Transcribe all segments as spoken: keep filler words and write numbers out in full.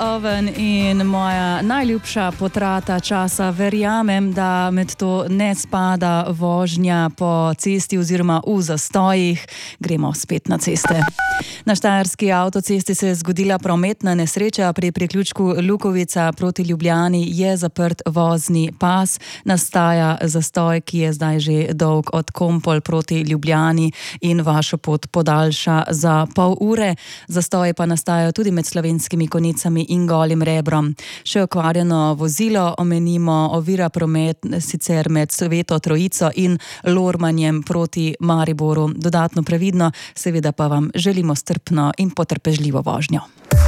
oven in moja najljubša potrata časa. Verjamem, da med to ne spada vožnja po cesti oziroma v zastojih. Gremo spet na ceste. Na štajerski avtocesti se je zgodila prometna nesreča. Pri priključku Lukovica proti Ljubljani je zaprt vozni pas. Nastaja zastoj, ki je zdaj že dolg od Kompol proti Ljubljani in vašo pot podaljša za pol ure. Zastoji pa nastajajo tudi med Slovenskimi Konjicami in Golim Rebrom. Še okvarjeno vozilo omenimo, ovira promet sicer med Sveto Trojico in Lormanjem proti Mariboru. Dodatno previdno, seveda pa vam želimo strpno in potrpežljivo vožnjo.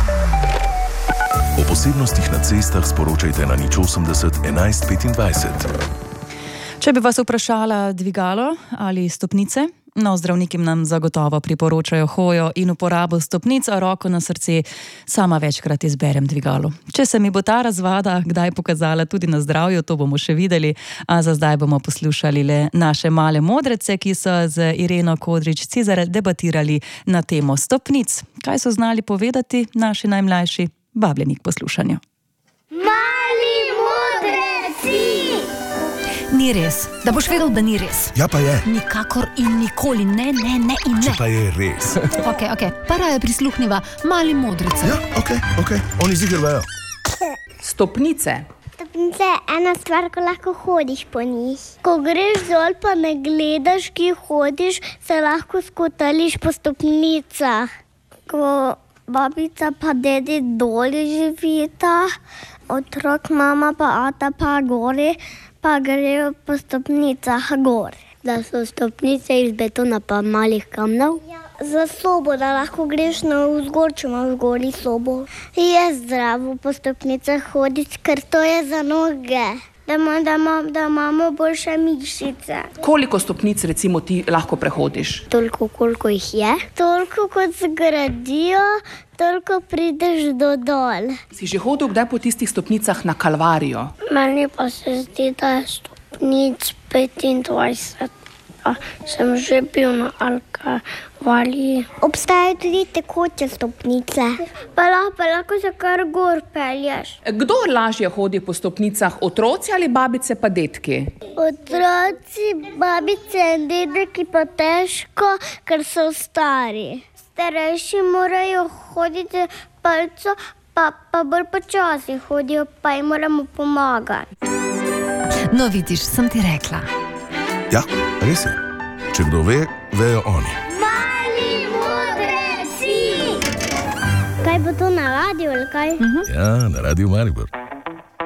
O posebnostih na cestah sporočajte na nič osemdeset enajst petindvajset. Če bi vas vprašala dvigalo ali stopnice, no, zdravniki nam zagotovo priporočajo hojo in uporabo stopnic, a roko na srce, sama večkrat izberem dvigalo. Če se mi bo ta razvada kdaj pokazala tudi na zdravju, to bomo še videli, a za zdaj bomo poslušali le naše male modrece, ki so z Ireno Kodrič-Cizer debatirali na temo stopnic. Kaj so znali povedati naši najmlajši? Vabljeni k poslušanju. Mali modreci! Ni res. Da boš vedel, da ni res. Ja pa je. Nikakor in nikoli. Ne, ne, ne in ne. Če pa je res. Ok, ok. Pa raje prisluhniva mali modrice. Ja, ok, ok. Oni ziger vejo. Stopnice. Stopnice je ena stvar, ko lahko hodiš po njih. Ko greš dol pa ne gledaš, ki hodiš, se lahko skotališ po stopnicah. Ko babica pa dedi dol živita, otrok, mama pa ata pa gori, pa grejo po stopnicah gor. Da so stopnice iz betona pa malih kamnov. Ja. Za sobo, da lahko greš na vzgor, če imaš gori sobo. Je zdravo po stopnicah hoditi, ker to je za noge. Da, ma, da, ma, da imamo boljše mišice. Koliko stopnic recimo ti lahko prehodiš? Toliko, koliko jih je. Toliko, kot zgradijo, toliko prideš do dol. Si že hodil kdaj po tistih stopnicah na Kalvarijo? Meni pa se zdi, da je stopnic petindvajset. A sem že bil na Kalvariji. Obstajajo tudi tekoče stopnice. Pa lahko, pa lahko se kar gor pelješ. Kdo lažje hodi po stopnicah, otroci ali babice pa detki? Otroci, babice in dedeki pa težko, ker so stari. Starejši morajo hoditi palco, pa, pa bolj počasi hodijo, pa jim moramo pomagati. No, vidiš, sem ti rekla. Ja, res je. Če kdo ve, vejo oni. Mali modreci! Kaj bo to na radiju ali kaj? Ja, na Radiu Maribor.